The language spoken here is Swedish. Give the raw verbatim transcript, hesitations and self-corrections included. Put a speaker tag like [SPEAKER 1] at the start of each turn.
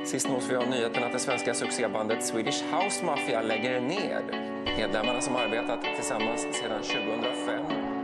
[SPEAKER 1] Sist nås vi av nyheten att det svenska succébandet Swedish House Mafia lägger ner. Medlemmarna som arbetat tillsammans sedan tjugohundrafem